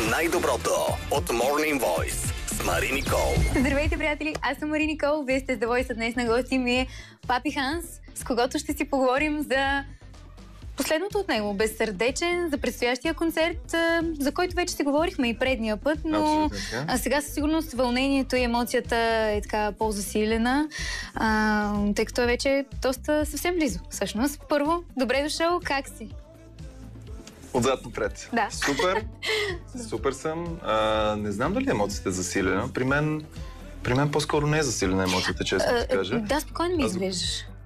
Най-доброто от Morning Voice с Мари Никол. Здравейте, приятели! Аз съм Мари Никол. Вие сте с The Voice. Днес на гости ми е Папи Ханс, с когото ще си поговорим за последното от него. Безсърдечен, за предстоящия концерт, за който вече си говорихме и предния път, но сега със сигурност вълнението и емоцията е така по-засилена, тъй като е вече доста съвсем близо. Всъщност, първо, добре дошъл, как си? Отзад напред. Да. Супер. Супер съм. Не знам дали емоцията е засилена. При мен по-скоро не е засилена емоцията, честно ти кажа. Да, спокойно ми изглеждаш.